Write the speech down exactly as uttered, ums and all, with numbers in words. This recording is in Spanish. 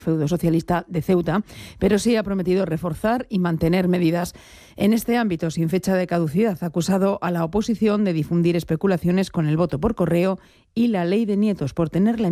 feudo socialista de Ceuta, pero sí ha prometido reforzar y mantener medidas en este ámbito sin fecha de caducidad. Ha acusado a la oposición de difundir especulaciones con el voto por correo y la ley de nietos por tener la